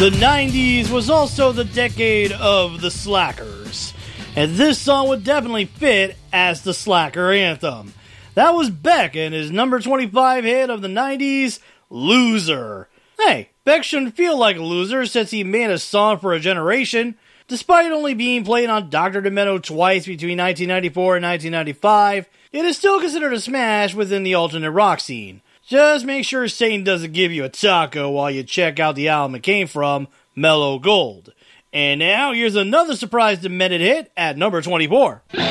The 90s was also the decade of the slackers, and this song would definitely fit as the slacker anthem. That was Beck and his number 25 hit of the 90s, Loser. Hey, Beck shouldn't feel like a loser since he made a song for a generation. Despite only being played on Dr. Demento twice between 1994 and 1995, it is still considered a smash within the alternate rock scene. Just make sure Satan doesn't give you a taco while you check out the album it came from, Mellow Gold. And now, here's another surprise Demented hit at number 24.